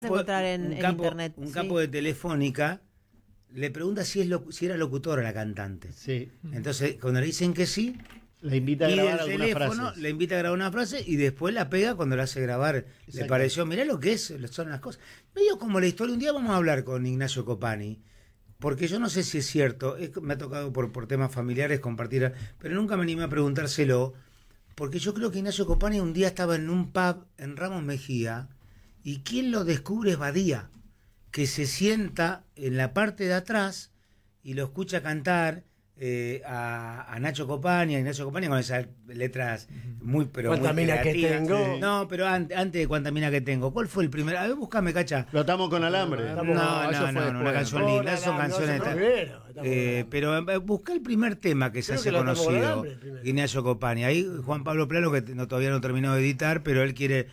encontrar en internet. Un capo de Telefónica le pregunta si era locutora la cantante. Sí. Entonces, cuando le dicen que sí, le invita a pide grabar el algunas teléfono, frases. le invita a grabar una frase y después la pega cuando la hace grabar. Exacto. Le pareció, mirá lo que son las cosas. Medio como la historia. Un día vamos a hablar con Ignacio Copani, porque yo no sé si es cierto, me ha tocado por temas familiares compartir, pero nunca me animé a preguntárselo, porque yo creo que Ignacio Copani un día estaba en un pub en Ramos Mejía, y quien lo descubre es Badía, que se sienta en la parte de atrás y lo escucha cantar a Nacho Copani, a Ignacio Copani, con esas letras muy ¿Cuánta muy mina que creativas. tengo? No, pero antes de Cuánta mina que tengo, ¿cuál fue el primer? A ver, búscame, cacha. Lo atamos con alambre. No, eso fue después. una canción linda, son canciones. Pero busca el primer tema que se hace conocido, Ignacio Copani. Ahí Juan Pablo Plano, que todavía no terminó de editar, pero él quiere.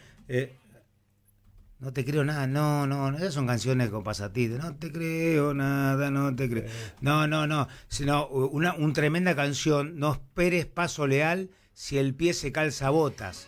No te creo nada, no, esas son canciones con pasatito. No te creo nada, no te creo. No, sino una tremenda canción. No esperes paso leal si el pie se calza botas.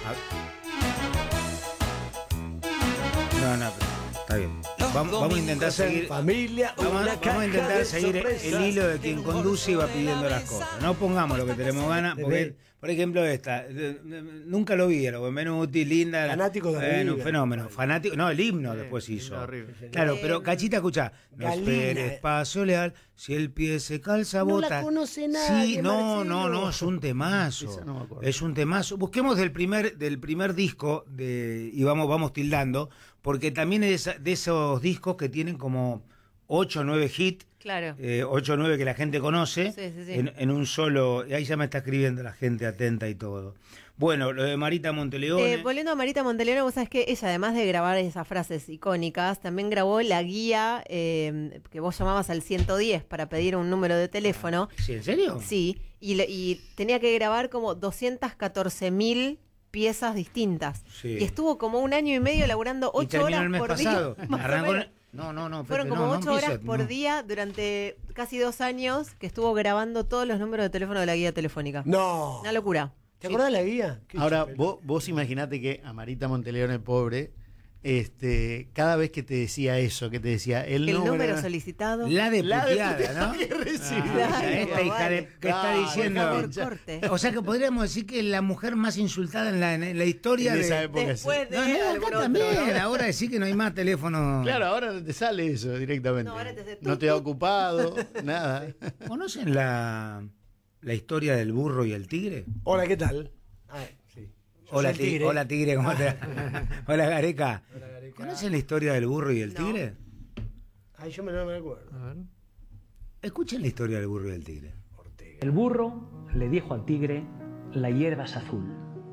No, está bien. Vamos a intentar seguir. Familia, vamos a intentar seguir el hilo de quien conduce y va pidiendo las cosas. No pongamos lo que tenemos ganas, porque, por ejemplo, esta, nunca lo vi, lo Benvenuti, linda. Fanático de un fenómeno. Fanático, no, el himno después hizo. Claro, pero Cachita, escucha. No esperes paso leal si el pie se calza bota. No la conoce nadie. Sí, no, es un temazo. Es un temazo. Busquemos del primer disco y vamos tildando, porque también es de esos discos que tienen como 8 o 9 hits, claro. 8 o 9 que la gente conoce, sí. En un solo, ahí ya me está escribiendo la gente atenta y todo. Bueno, lo de Marita Monteleone. Volviendo a Marita Monteleone, vos sabés que ella, además de grabar esas frases icónicas, también grabó la guía que vos llamabas al 110 para pedir un número de teléfono. ¿Sí, en serio? Sí, y tenía que grabar como 214.000 piezas distintas. Sí. Y estuvo como 1 año y medio laburando 8 horas el mes por pasado. día. Más o Arrancó menos. No, Fueron Pepe, como 8 horas empieces, por día durante casi 2 años que estuvo grabando todos los números de teléfono de la guía telefónica. No. Una locura. ¿Te acordás de la guía? Ahora, vos imaginate que a Marita Monteleone, pobre, cada vez que te decía eso, que te decía el número solicitado, la de puteada, ¿no? Que recibía. Claro, Esta hija de que está diciendo. corte. O sea que podríamos decir que es la mujer más insultada en la historia En esa de época. Después de No, algún acá otro, también. ¿no? Ahora decir que no hay más teléfono. Claro, ahora no te sale eso directamente. No, ahora te hace No te ha ocupado, nada. ¿Conocen la historia del burro y el tigre? Hola, ¿qué tal? Sí. Hola, tigre, ¿cómo te va? Hola, Gareca. Hola, Gareca. ¿Conocen la historia del burro y el No. tigre? Ay, yo no me acuerdo. A ver. Escuchen la historia del burro y el tigre. Ortega. El burro le dijo al tigre, la hierba es azul.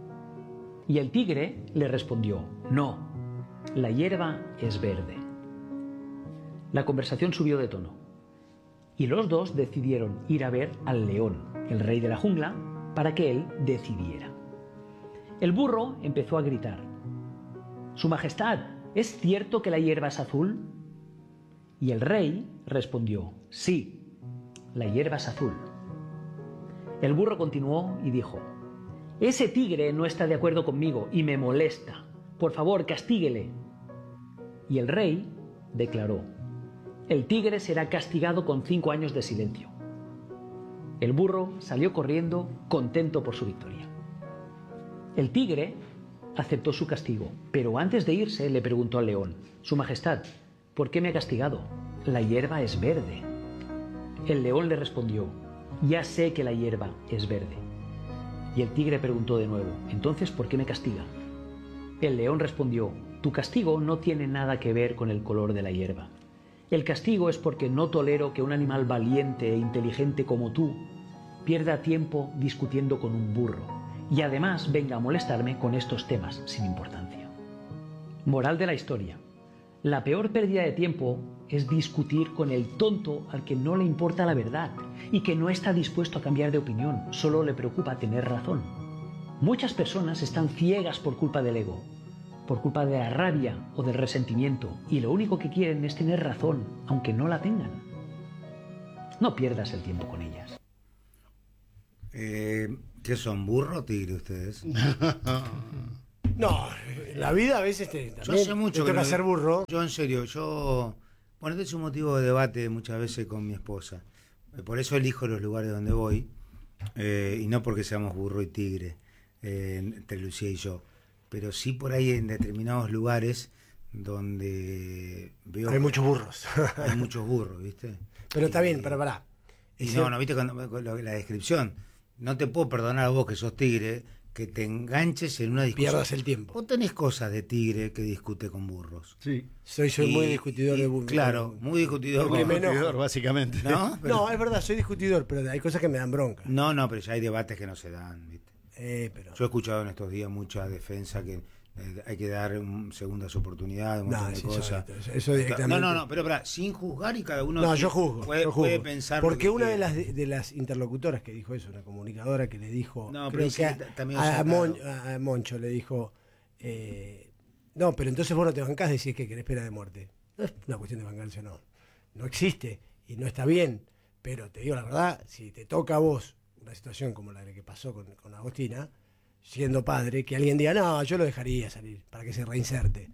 Y el tigre le respondió, no, la hierba es verde. La conversación subió de tono. Y los dos decidieron ir a ver al león, el rey de la jungla, para que él decidiera. El burro empezó a gritar, «Su Majestad, ¿es cierto que la hierba es azul?» Y el rey respondió, «Sí, la hierba es azul». El burro continuó y dijo, «Ese tigre no está de acuerdo conmigo y me molesta. Por favor, castíguele». Y el rey declaró, «El tigre será castigado con 5 años de silencio». El burro salió corriendo, contento por su victoria. El tigre aceptó su castigo, pero antes de irse le preguntó al león, «Su Majestad, ¿por qué me ha castigado? La hierba es verde». El león le respondió, «Ya sé que la hierba es verde». Y el tigre preguntó de nuevo, «Entonces, ¿por qué me castiga?». El león respondió, «Tu castigo no tiene nada que ver con el color de la hierba. El castigo es porque no tolero que un animal valiente e inteligente como tú pierda tiempo discutiendo con un burro y además venga a molestarme con estos temas sin importancia». Moral de la historia. La peor pérdida de tiempo es discutir con el tonto al que no le importa la verdad y que no está dispuesto a cambiar de opinión, solo le preocupa tener razón. Muchas personas están ciegas por culpa del ego, por culpa de la rabia o del resentimiento, y lo único que quieren es tener razón, aunque no la tengan. No pierdas el tiempo con ellas. ¿Qué son, burro o tigre ustedes? No, La vida a veces Yo también hace mucho te toca no- ser burro. Yo en serio, bueno, este es un motivo de debate muchas veces con mi esposa. Por eso elijo los lugares donde voy, y no porque seamos burro y tigre, entre Lucía y yo, pero sí por ahí en determinados lugares donde veo Hay muchos burros. hay muchos burros, ¿viste? Pero está bien, Y- pero pará. Y no, viste la descripción. No te puedo perdonar a vos que sos tigre que te enganches en una discusión. Pierdas el tiempo. Vos tenés cosas de tigre que discute con burros. Sí. Soy Y- muy discutidor y- de burro. Claro, muy discutidor. Porque con- me enojo. Competidor, básicamente. ¿No? Pero- No, es verdad, soy discutidor, pero hay cosas que me dan bronca. no, pero ya hay debates que no se dan, ¿viste? Pero... Yo he escuchado en estos días mucha defensa que hay que dar segundas oportunidades, un montón No, de sí, cosas. eso directamente. No, pero sin juzgar y cada uno No, yo juzgo. puede, yo juzgo. puede pensar lo Porque que una quiera. de las interlocutoras que dijo eso, una comunicadora que le dijo, No, pero creo dice que que también a sacado. Moncho le dijo, no, pero entonces vos no te bancás decís que querés pena de muerte. No es una cuestión de bancarse, no. No existe y no está bien. Pero te digo la verdad, si te toca a vos una situación como la que pasó con Agostina, siendo padre, que alguien diga, no, yo lo dejaría salir para que se reinserte.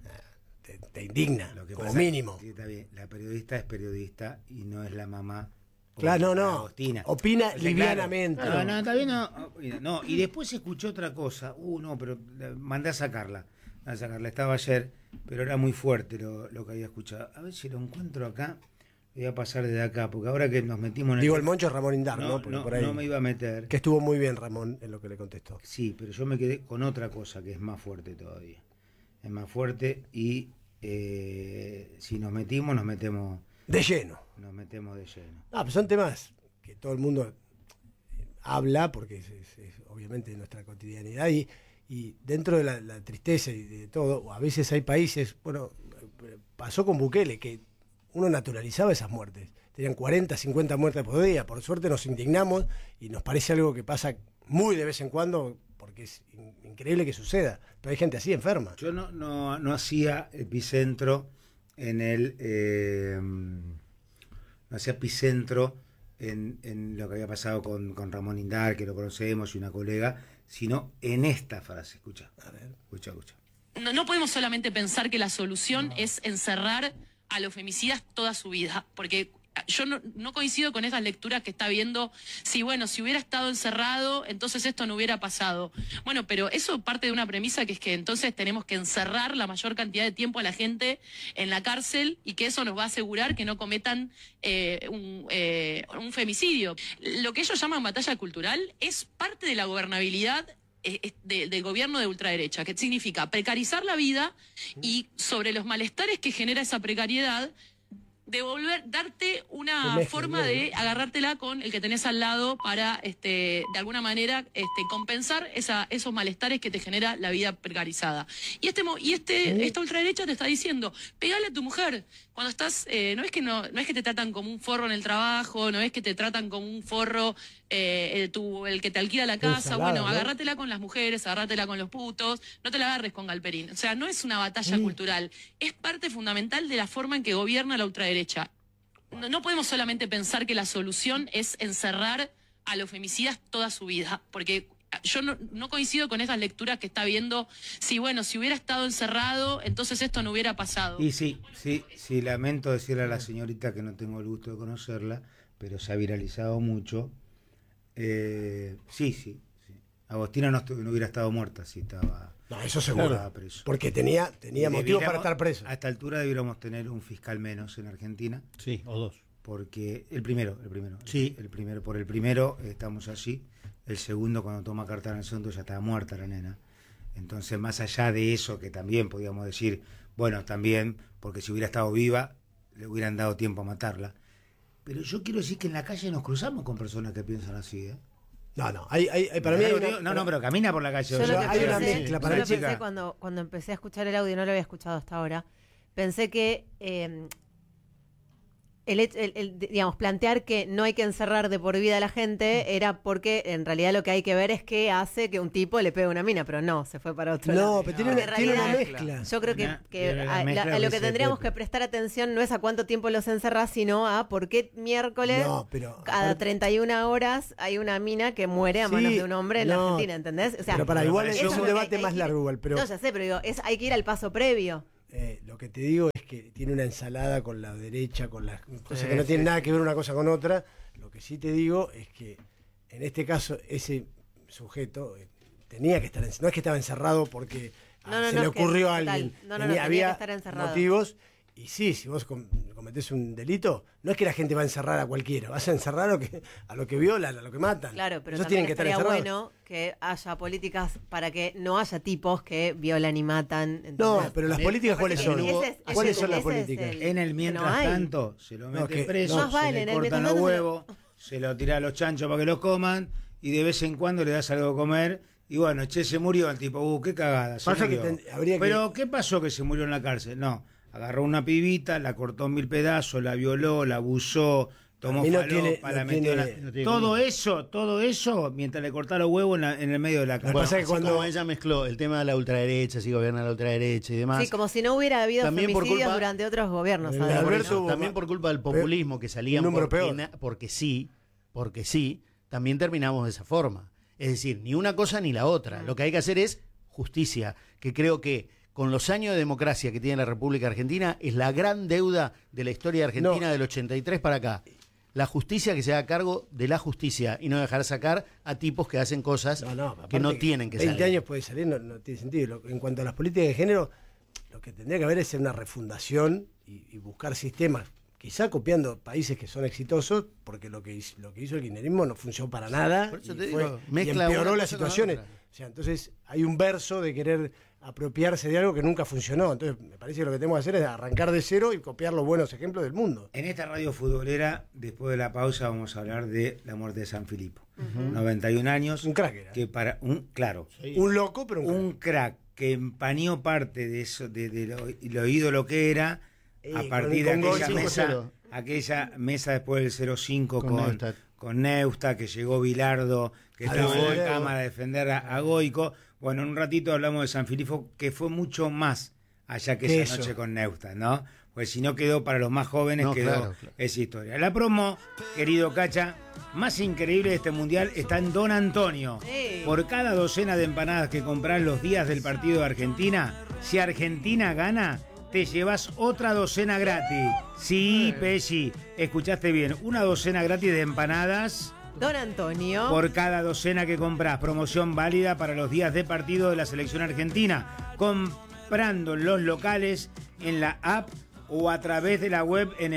Te indigna, Lo que como pasa- mínimo. sí, está bien. La periodista es periodista y no es la mamá. o Claro, la no. Agostina. Opina O sea, livianamente. claro. No, está bien. No, y después escuché otra cosa. No, pero mandé a sacarla. Estaba ayer, pero era muy fuerte lo que había escuchado. A ver si lo encuentro acá. Voy a pasar desde acá, porque ahora que nos metimos en Digo, el Moncho es Ramón Indar, ¿no? no, Porque no, por ahí- no me iba a meter. Que estuvo muy bien Ramón en lo que le contestó. Sí, pero yo me quedé con otra cosa que es más fuerte todavía. Es más fuerte y si nos metemos, nos metemos De lleno. de lleno. No, pues son temas que todo el mundo habla, porque es obviamente nuestra cotidianidad, y dentro de la tristeza y de todo, a veces hay países, bueno, pasó con Bukele, que uno naturalizaba esas muertes. Tenían 40, 50 muertes por día. Por suerte nos indignamos y nos parece algo que pasa muy de vez en cuando, porque es increíble que suceda. Pero hay gente así enferma. Yo no hacía epicentro no hacía epicentro en lo que había pasado con Ramón Indar, que lo conocemos, y una colega, sino en esta frase. Escucha. A ver. Escucha. No podemos solamente pensar que la solución es encerrar a los femicidas toda su vida, porque yo no coincido con esas lecturas que está viendo, si hubiera estado encerrado, entonces esto no hubiera pasado. Bueno, pero eso parte de una premisa que es que entonces tenemos que encerrar la mayor cantidad de tiempo a la gente en la cárcel y que eso nos va a asegurar que no cometan un femicidio. Lo que ellos llaman batalla cultural es parte de la gobernabilidad del gobierno de ultraderecha, que significa precarizar la vida y sobre los malestares que genera esa precariedad, darte una forma de agarrártela con el que tenés al lado para, de alguna manera, compensar esos malestares que te genera la vida precarizada. Y esta ultraderecha te está diciendo, pegale a tu mujer. Cuando estás, no es que te tratan como un forro en el trabajo, no es que te tratan como un forro el que te alquila la casa, Ensalada, bueno, ¿no? agárratela con las mujeres, agárratela con los putos, no te la agarres con Galperín. O sea, no es una batalla cultural, es parte fundamental de la forma en que gobierna la ultraderecha. No podemos solamente pensar que la solución es encerrar a los femicidas toda su vida, porque yo no coincido con esas lecturas que está viendo, si hubiera estado encerrado, entonces esto no hubiera pasado. Y sí, lamento decirle a la señorita que no tengo el gusto de conocerla, pero se ha viralizado mucho. Sí. Agostina no hubiera estado muerta si estaba... No, eso seguro. estaba preso. Porque tenía motivos para estar preso. A esta altura debiéramos tener un fiscal menos en Argentina, Sí, o dos. porque el primero. Sí. Por el primero estamos allí. El segundo, cuando toma carta en el asunto, ya estaba muerta la nena. Entonces, más allá de eso, que también podíamos decir, bueno, también, porque si hubiera estado viva, le hubieran dado tiempo a matarla. Pero yo quiero decir que en la calle nos cruzamos con personas que piensan así, ¿eh? No, para mí hay una... pero camina por la calle. Yo o lo sea, que hay una pensé, mezcla, yo para lo mí, pensé chica. cuando empecé a escuchar el audio, no lo había escuchado hasta ahora, pensé que digamos, plantear que no hay que encerrar de por vida a la gente era porque en realidad lo que hay que ver es qué hace que un tipo le pegue una mina, pero no, se fue para otro lado. No, pero tiene una mezcla. Yo creo que mezcla a lo que se tendríamos puede- que prestar atención no es a cuánto tiempo los encerrás, sino a por qué miércoles, No, pero cada 31 horas, hay una mina que muere a manos Sí, de un hombre en la no. Argentina, ¿entendés? O sea, Pero para igual eso es un lo que debate hay más que- largo igual, pero No, ya sé, pero digo, hay que ir al paso previo. lo que te digo es que tiene una ensalada con la derecha, con las cosas Sí, que no tienen sí, nada sí. que ver una cosa con otra. Lo que sí te digo es que en este caso ese sujeto tenía que estar no es que estaba encerrado porque No, se no, le es que ocurrió a total. alguien. No, tenía había que estar encerrado. motivos. Y sí, si vos cometés un delito, no es que la gente va a encerrar a cualquiera, vas a encerrar a lo que violan, a lo que matan. Claro, pero Esos también tienen que estar estaría encerrados. bueno que haya políticas para que no haya tipos que violan y matan. No, ¿entendés? pero las También políticas, ¿cuáles Ese son? es- ¿Cuáles ese- son las ese es políticas? el- En el que mientras no hay. tanto, se lo mete que- preso, Más vale, se en le el cortan mientras los tanto huevos, se lo tira a los chanchos para que los coman, y de vez en cuando le das algo de comer, y bueno, che, se murió el tipo, qué cagada, se Pasa que murió. habría que- Pero, ¿qué pasó que se murió en la cárcel? No, agarró una pibita, la cortó en 1000 pedazos, la violó, la abusó, tomó A mí no falopa, tiene- la no metió en la- tiene- no tiene todo eso, mientras le cortaba los huevos en el medio de la Lo que cárcel. pasa es que Así cuando- como ella mezcló el tema de la ultraderecha, si gobierna la ultraderecha y demás. Sí, como si no hubiera habido También por femicidios culpa- durante otros gobiernos. El además, Alberto ¿no? hubo También más- por culpa del populismo que salían un número peor. porque sí, también terminamos de esa forma. Es decir, ni una cosa ni la otra. Lo que hay que hacer es justicia, que creo que con los años de democracia que tiene la República Argentina es la gran deuda de la historia argentina No. del 83 para acá. La justicia que se haga cargo de la justicia y no dejar sacar a tipos que hacen cosas que aparte no tienen que 20 salir. años puede salir, no tiene sentido. En cuanto a las políticas de género, lo que tendría que haber es una refundación y buscar sistemas, quizá copiando países que son exitosos, porque lo que hizo el kirchnerismo no funcionó para nada Por eso y te digo, y mezcla empeoró una las cosa con la situaciones. otra. O sea, entonces hay un verso de querer apropiarse de algo que nunca funcionó. Entonces me parece que lo que tenemos que hacer es arrancar de cero y copiar los buenos ejemplos del mundo. En esta radio futbolera, después de la pausa, vamos a hablar de la muerte de San Filipo. 91 años. Un crack era. Que para claro, Un loco, pero un crack que empañó parte de eso, de lo ídolo que era, a partir de con gol aquella 5-0. aquella mesa después del 0-5 Con Neustadt. con Neustadt, que llegó Bilardo, que A estaba en defender, la cámara a defender a Goico. Bueno, en un ratito hablamos de San Filipo, que fue mucho más allá que Que esa eso. noche con Neustadt, ¿no? Pues si no quedó para los más jóvenes, No, quedó claro. esa historia. La promo, querido Cacha, más increíble de este mundial está en Don Antonio. Sí. Por cada docena de empanadas que compras los días del partido de Argentina, si Argentina gana, te llevas otra docena gratis. Sí, Pesci, escuchaste bien, una docena gratis de empanadas Don Antonio. por cada docena que compras. Promoción válida para los días de partido de la selección argentina. Comprando en los locales, en la app o a través de la web en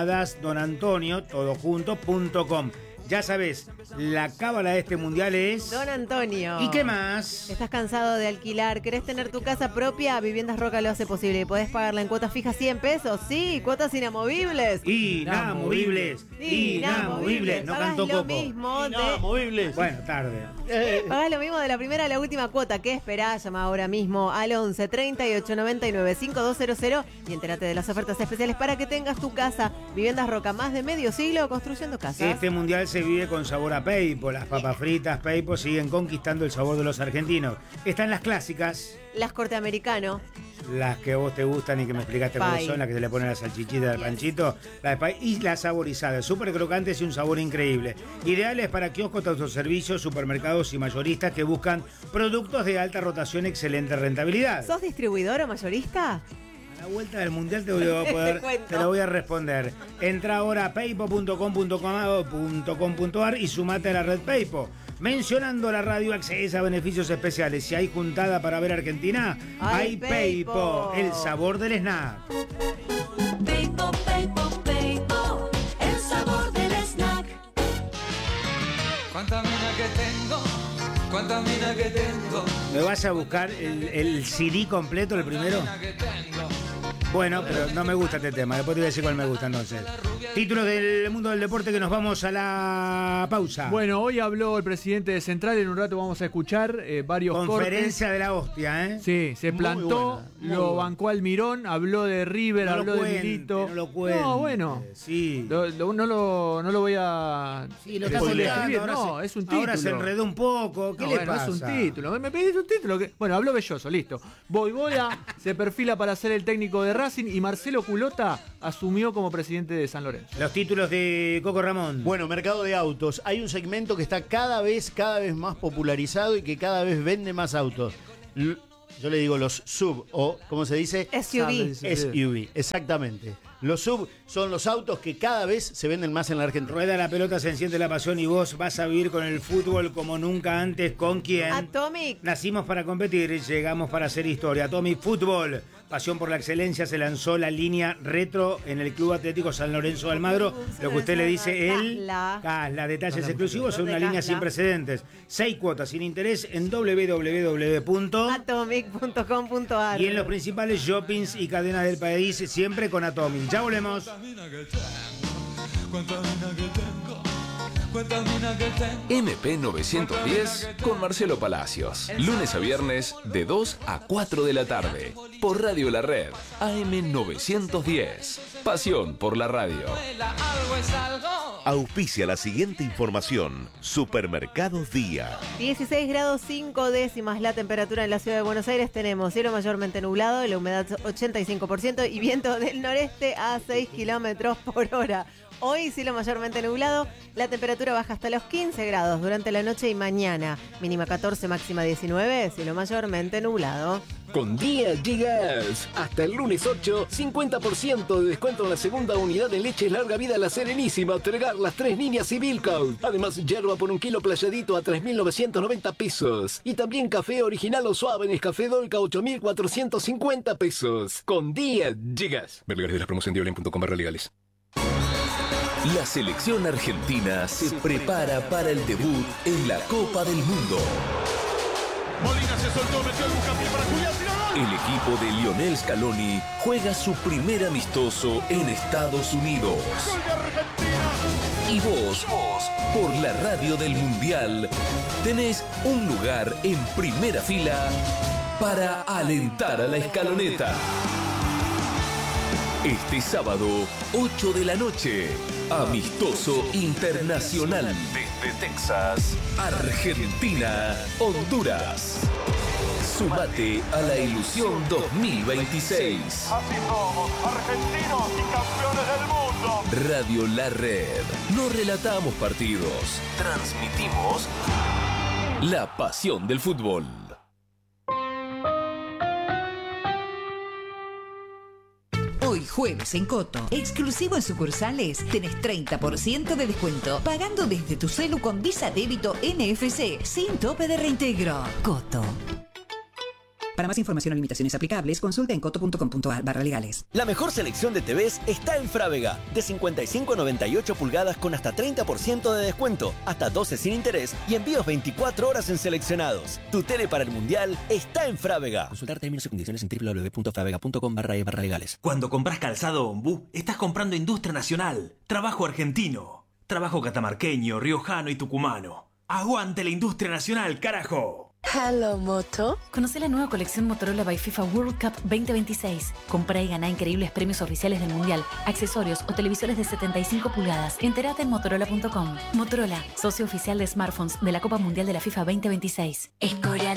empanadasdonantonio.com. Ya sabes, la cábala de este mundial es... Don Antonio. ¿Y qué más? ¿Estás cansado de alquilar? ¿Querés tener tu casa propia? Viviendas Roca lo hace posible. ¿Podés pagarla en cuotas fijas 100 pesos? Sí, cuotas inamovibles. Inamovibles. Inamovibles. No Pagás canto lo coco. mismo Inamovibles. Bueno, tarde. Pagás lo mismo de la primera a la última cuota. ¿Qué esperás? Llama ahora mismo al 11 38 99 5200 y entérate de las ofertas especiales para que tengas tu casa. Viviendas Roca, más de medio siglo construyendo casas. Este mundial se vive con sabor a Peipo. Las papas fritas Peipo siguen conquistando el sabor de los argentinos. Están las clásicas, Las corte americano. las que a vos te gustan y que me explicaste cuáles Pie. son, las que se le ponen la salchichita del panchito, la de pie y las saborizadas, súper crocantes y un sabor increíble. Ideales para kioscos, autoservicios, supermercados y mayoristas que buscan productos de alta rotación, excelente rentabilidad. ¿Sos distribuidor o mayorista? A la vuelta del mundial te lo voy a responder. Entra ahora a paypo.com.ar y sumate a la red Paypo. Mencionando la radio accedes a beneficios especiales. Si hay juntada para ver Argentina, hay Paypo, el sabor del snack. Peipo, Peipo, Peipo, el sabor del snack. Cuánta mina que tengo, cuánta mina que tengo, ¿Me vas a buscar el CD completo, el primero? mina que tengo. Bueno, pero no me gusta este tema. Después te voy a decir cuál me gusta entonces. Títulos del mundo del deporte que nos vamos a la pausa. Bueno, hoy habló el presidente de Central, en un rato vamos a escuchar varios Conferencia cortes. de la hostia, ¿eh? Sí, se plantó, lo bancó Almirón, habló de River, habló de Milito. No lo cuente. No, bueno. Sí. No lo voy a... Sí, lo a estás escribir, olvidando, no, es un título. Ahora se enredó un poco. ¿Qué le Bueno, pasa? es un título. Me pedís un título. Bueno, habló Belloso, listo. Boivoda se perfila para ser el técnico de Racing y Marcelo Culota asumió como presidente de San Lorenzo. Los títulos de Coco Ramón. Bueno, mercado de autos. Hay un segmento que está cada vez más popularizado y que cada vez vende más autos. Yo le digo los sub o, ¿cómo se dice? SUV. SUV, exactamente. Los sub son los autos que cada vez se venden más en la Argentina. Rueda la pelota, se enciende la pasión y vos vas a vivir con el fútbol como nunca antes. ¿Con quién? Atomic. Nacimos para competir, llegamos para hacer historia. Atomic Fútbol, pasión por la excelencia, se lanzó la línea retro en el Club Atlético San Lorenzo de Almagro. Lo que usted le dice, el Casla. Detalles exclusivos, son una línea sin precedentes. 6 cuotas sin interés en www.atomic.com.ar. y en los principales shoppings y cadenas del país, siempre con Atomic. Ya volvemos. MP 910 con Marcelo Palacios. Lunes a viernes de 2 a 4 de la tarde. Por Radio La Red. AM 910. Pasión por la radio. Auspicia la siguiente información. Supermercados Día. 16 grados 5 décimas la temperatura en la ciudad de Buenos Aires. Tenemos cielo mayormente nublado, la humedad 85% y viento del noreste a 6 kilómetros por hora. Hoy cielo mayormente nublado, la temperatura baja hasta los 15 grados durante la noche y mañana. Mínima 14, máxima 19, cielo mayormente nublado. Con Día Gigas. Hasta el lunes 8, 50% de descuento en la segunda unidad de leche larga vida La Serenísima. Tregar las 3 niñas y Milkout. Además, yerba por 1 kilo playadito a 3.990 pesos. Y también café original o suave Nescafé Dolca 8.450 pesos. Con Día Gigas. Ver lugares de la promoción de Diolin.com/legales. La selección argentina se prepara para el debut en la Copa del Mundo. Molina se soltó, metió el buscapié para Julián, tiró gol. El equipo de Lionel Scaloni juega su primer amistoso en Estados Unidos. ¡Gol de Argentina! Y vos, por la radio del Mundial, tenés un lugar en primera fila para alentar a la escaloneta. Este sábado, 8 de la noche, amistoso internacional desde Texas, Argentina, Honduras. Sumate a la ilusión 2026. Así somos, argentinos y campeones del mundo. Radio La Red. No relatamos partidos, transmitimos la pasión del fútbol. Hoy jueves en Coto, exclusivo en sucursales, tenés 30% de descuento, pagando desde tu celu con Visa Débito NFC, sin tope de reintegro. Coto. Para más información o limitaciones aplicables, consulta en coto.com.ar/legales. La mejor selección de TVs está en Frávega. De 55 a 98 pulgadas con hasta 30% de descuento, hasta 12 sin interés y envíos 24 horas en seleccionados. Tu tele para el Mundial está en Frávega. Consultar términos y condiciones en www.fravega.com/legales. Cuando compras calzado Ombú, estás comprando industria nacional, trabajo argentino, trabajo catamarqueño, riojano y tucumano. ¡Aguante la industria nacional, carajo! Hello Moto. Conoce la nueva colección Motorola by FIFA World Cup 2026. Compra y gana increíbles premios oficiales del Mundial, accesorios o televisores de 75 pulgadas. Entérate en Motorola.com. Motorola, socio oficial de smartphones de la Copa Mundial de la FIFA 2026. Escoria